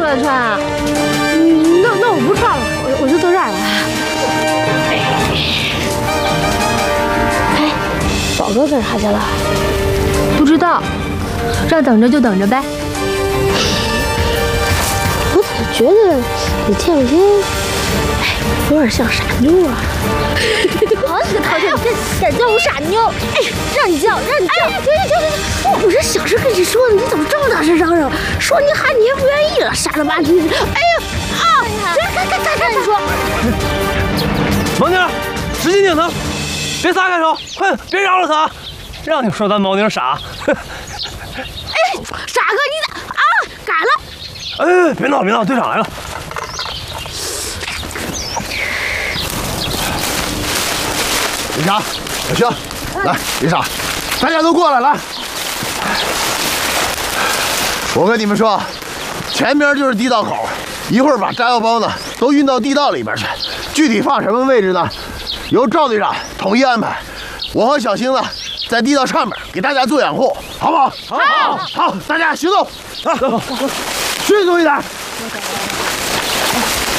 来穿啊？那我不穿了，我就到这儿来。哎，宝哥干啥去了？不知道，让等着就等着呗。我怎么觉得你这两天，有点像傻妞啊？好你个陶姐，你敢叫我傻妞？哎，让你叫！哎，停！我这小声跟你说的，你怎么这么大声嚷嚷？说你喊你也不愿意了，傻了吧唧的。哎呀啊！赶紧说。 王宁，使劲拧他，别撒开手，快点，别饶了他！让你说咱毛宁傻。 哎，傻哥，你咋啊？改了。 哎，别闹，队长来了。 李莎，小星，来，李莎，大家都过来，来。我跟你们说，前边就是地道口，一会儿把炸药包呢都运到地道里边去。具体放什么位置呢？由赵队长统一安排。我和小星呢，在地道上面给大家做掩护，好不好？好，大家行动，迅速一点。